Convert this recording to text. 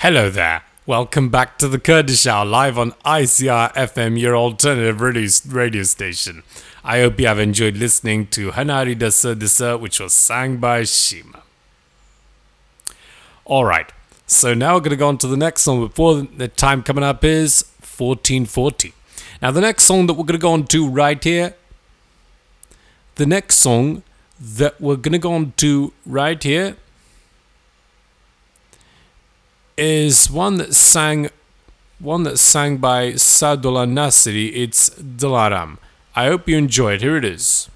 Hello there. Welcome back to the Kurdish Hour live on ICR FM, your alternative radio station. I hope you have enjoyed listening to Hanari Dasa Disa, which was sang by Shima. Alright, so now we're going to go on to the next song. Before the time coming up is 1440. Now the next song that we're going to go on to right here, is one that's sang by Sadullah Nasiri. It's Dilaram. I hope you enjoy it. Here it is.